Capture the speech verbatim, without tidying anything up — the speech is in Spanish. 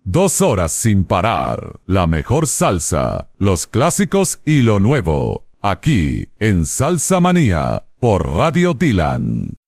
Dos horas sin parar. La mejor salsa, los clásicos y lo nuevo. Aquí, en Salsa Manía, por Radio Dylan.